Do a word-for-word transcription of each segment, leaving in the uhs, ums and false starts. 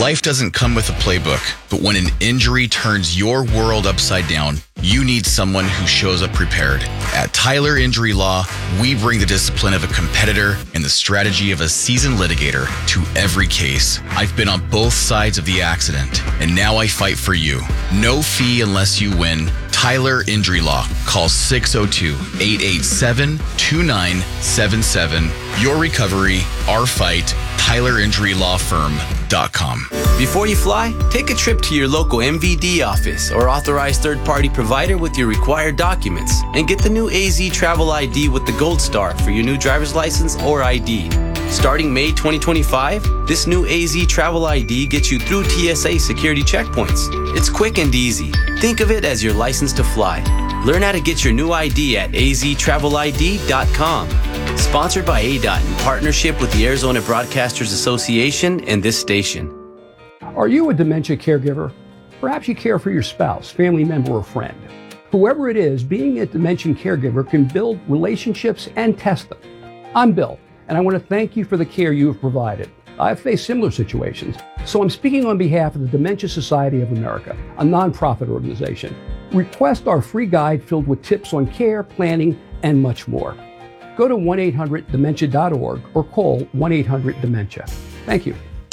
Life doesn't come with a playbook, but when an injury turns your world upside down, you need someone who shows up prepared. At Tyler Injury Law, we bring the discipline of a competitor and the strategy of a seasoned litigator to every case. I've been on both sides of the accident, and now I fight for you. No fee unless you win. Tyler Injury Law. Call six oh two, eight eight seven, two nine seven seven. Your recovery, our fight. Tyler Injury Law Firm dot com. Before you fly, take a trip to your local M V D office or authorized third-party provider with your required documents and get the new A Z Travel I D with the Gold Star for your new driver's license or I D. Starting May twenty twenty-five, this new A Z Travel I D gets you through T S A security checkpoints. It's quick and easy. Think of it as your license to fly. Learn how to get your new I D at A Z travel I D dot com. Sponsored by A D O T in partnership with the Arizona Broadcasters Association and this station. Are you a dementia caregiver? Perhaps you care for your spouse, family member, or friend. Whoever it is, being a dementia caregiver can build relationships and test them. I'm Bill, and I want to thank you for the care you have provided. I've faced similar situations, so I'm speaking on behalf of the Dementia Society of America, a nonprofit organization. Request our free guide filled with tips on care, planning, and much more. Go to one eight hundred dementia dot org or call one eight hundred dementia. Thank you.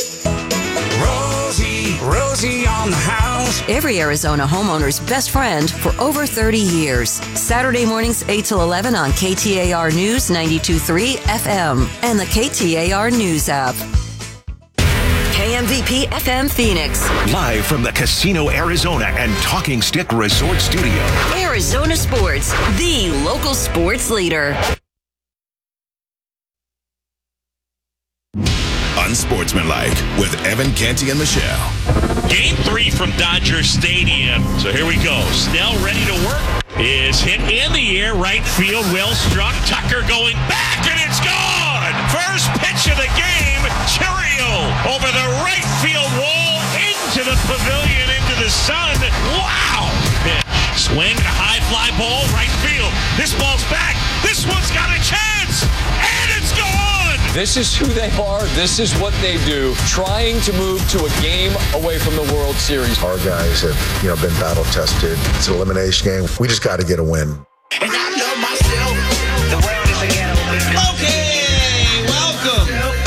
Rosie, Rosie on the house. Every Arizona homeowner's best friend for over thirty years. Saturday mornings eight till eleven on K T A R News ninety-two point three F M and the K T A R News app. K M V P F M Phoenix. Live from the Casino Arizona and Talking Stick Resort Studio. Arizona Sports, the local sports leader. Unsportsmanlike with Evan Canty and Michelle. Game three from Dodger Stadium. So here we go. Snell ready to work. Is hit in the air. Right field. Well struck. Tucker going back and it's gone. First pitch of the game. Cheerio over the right field wall into the pavilion, into the sun. Wow. Pitch. Swing. A high fly ball. Right field. This ball's back. This one's got a chance. And it's gone. This is who they are. This is what they do. Trying to move to a game away from the World Series. Our guys have, you know, been battle tested. It's an elimination game. We just got to get a win. And I love myself. The world is a ghetto. Okay, welcome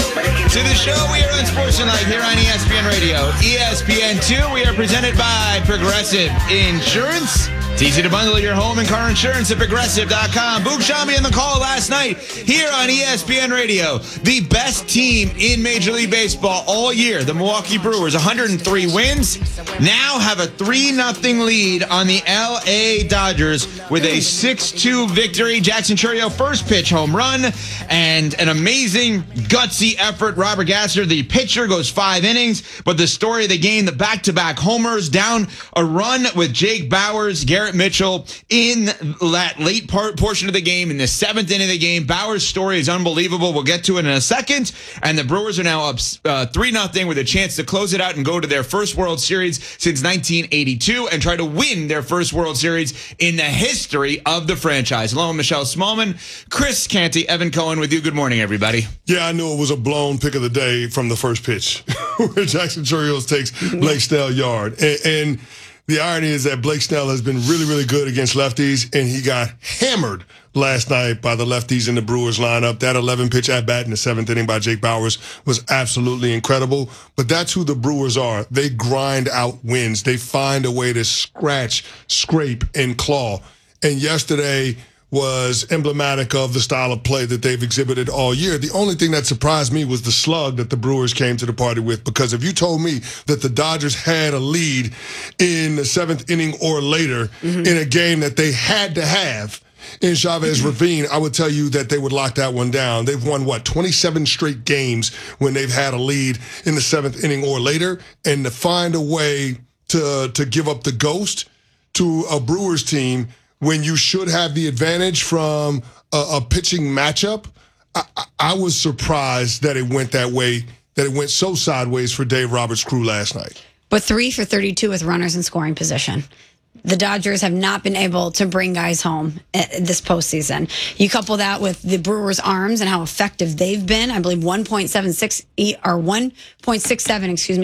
to the show. We are Unsportsmanlike here on E S P N Radio. E S P N two, we are presented by Progressive Insurance. It's easy to bundle your home and car insurance at Progressive dot com. Boog shot me in the call last night here on E S P N Radio. The best team in Major League Baseball all year, the Milwaukee Brewers, one hundred three wins, now have a three nothing lead on the L A Dodgers with a six two victory. Jackson Chourio, first pitch home run, and an amazing, gutsy effort. Robert Gasser, the pitcher, goes five innings, but the story of the game, the back-to-back homers, down a run with Jake Bauers, Garrett Mitchell in that late part portion of the game, in the seventh inning of the game. Bauer's story is unbelievable. We'll get to it in a second. And the Brewers are now up uh, three nothing with a chance to close it out and go to their first World Series since nineteen eighty-two and try to win their first World Series in the history of the franchise. Hello, Michelle Smallman, Chris Canty, Evan Cohen with you. Good morning, everybody. Yeah, I knew it was a blown pick of the day from the first pitch where Jackson Chourio takes Blake Snell yard. And, and the irony is that Blake Snell has been really, really good against lefties, and he got hammered last night by the lefties in the Brewers lineup. That eleven-pitch at-bat in the seventh inning by Jake Bauers was absolutely incredible. But that's who the Brewers are. They grind out wins. They find a way to scratch, scrape, and claw. And yesterday was emblematic of the style of play that they've exhibited all year. The only thing that surprised me was the slug that the Brewers came to the party with, because if you told me that the Dodgers had a lead in the seventh inning or later mm-hmm. in a game that they had to have in Chavez mm-hmm. Ravine, I would tell you that they would lock that one down. They've won, what, twenty-seven straight games when they've had a lead in the seventh inning or later, and to find a way to, to give up the ghost to a Brewers team when you should have the advantage from a, a pitching matchup, I, I was surprised that it went that way, that it went so sideways for Dave Roberts' crew last night. But three for thirty-two with runners in scoring position. The Dodgers have not been able to bring guys home this postseason. You couple that with the Brewers' arms and how effective they've been. I believe one point seven six or one point six seven, excuse me,